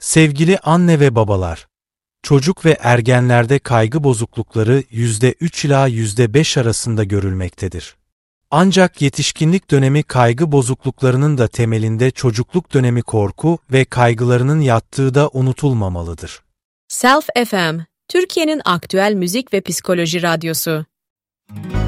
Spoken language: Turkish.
Sevgili anne ve babalar, çocuk ve ergenlerde kaygı bozuklukları %3 ila %5 arasında görülmektedir. Ancak yetişkinlik dönemi kaygı bozukluklarının da temelinde çocukluk dönemi korku ve kaygılarının yattığı da unutulmamalıdır. Self FM, Türkiye'nin aktüel müzik ve psikoloji radyosu.